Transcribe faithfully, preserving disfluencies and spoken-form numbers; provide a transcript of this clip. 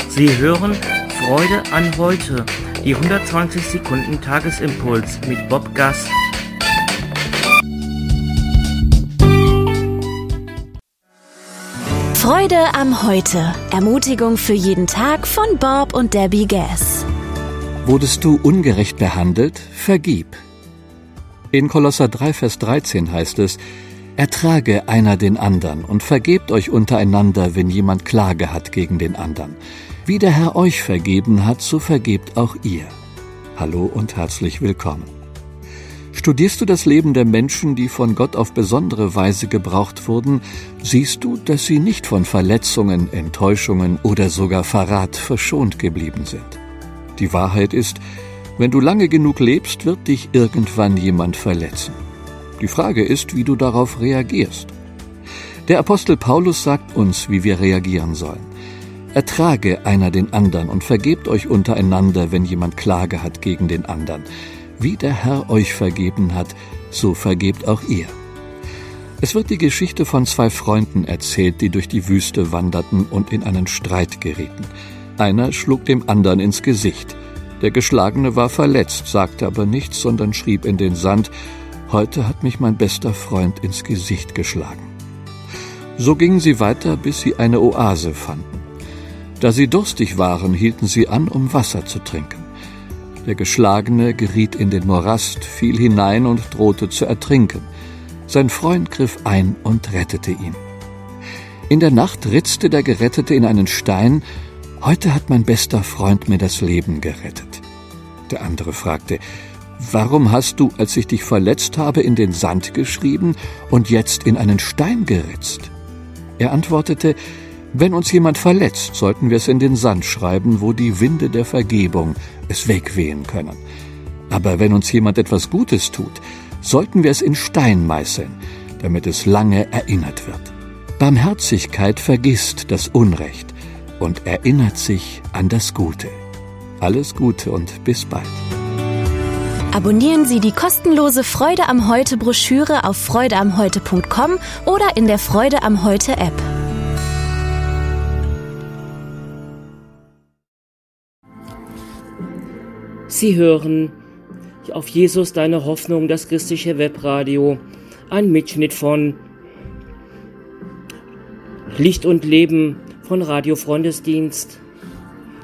Sie hören Freude an heute, die hundertzwanzig Sekunden Tagesimpuls mit Bob Gass. Freude am Heute. Ermutigung für jeden Tag von Bob und Debbie Gass. Wurdest du ungerecht behandelt? Vergib. In Kolosser drei, Vers dreizehn heißt es: Ertrage einer den anderen und vergebt euch untereinander, wenn jemand Klage hat gegen den anderen. Wie der Herr euch vergeben hat, so vergebt auch ihr. Hallo und herzlich willkommen. Studierst du das Leben der Menschen, die von Gott auf besondere Weise gebraucht wurden, siehst du, dass sie nicht von Verletzungen, Enttäuschungen oder sogar Verrat verschont geblieben sind. Die Wahrheit ist, wenn du lange genug lebst, wird dich irgendwann jemand verletzen. Die Frage ist, wie du darauf reagierst. Der Apostel Paulus sagt uns, wie wir reagieren sollen. Ertrage einer den anderen und vergebt euch untereinander, wenn jemand Klage hat gegen den anderen. Wie der Herr euch vergeben hat, so vergebt auch ihr. Es wird die Geschichte von zwei Freunden erzählt, die durch die Wüste wanderten und in einen Streit gerieten. Einer schlug dem anderen ins Gesicht. Der Geschlagene war verletzt, sagte aber nichts, sondern schrieb in den Sand: Heute hat mich mein bester Freund ins Gesicht geschlagen. So gingen sie weiter, bis sie eine Oase fanden. Da sie durstig waren, hielten sie an, um Wasser zu trinken. Der Geschlagene geriet in den Morast, fiel hinein und drohte zu ertrinken. Sein Freund griff ein und rettete ihn. In der Nacht ritzte der Gerettete in einen Stein: Heute hat mein bester Freund mir das Leben gerettet. Der andere fragte: Warum hast du, als ich dich verletzt habe, in den Sand geschrieben und jetzt in einen Stein geritzt? Er antwortete: Wenn uns jemand verletzt, sollten wir es in den Sand schreiben, wo die Winde der Vergebung es wegwehen können. Aber wenn uns jemand etwas Gutes tut, sollten wir es in Stein meißeln, damit es lange erinnert wird. Barmherzigkeit vergisst das Unrecht und erinnert sich an das Gute. Alles Gute und bis bald. Abonnieren Sie die kostenlose Freude am Heute Broschüre auf freude am heute punkt com oder in der Freude am Heute App. Sie hören auf Jesus deine Hoffnung, das christliche Webradio, ein Mitschnitt von Licht und Leben von Radio Freundesdienst.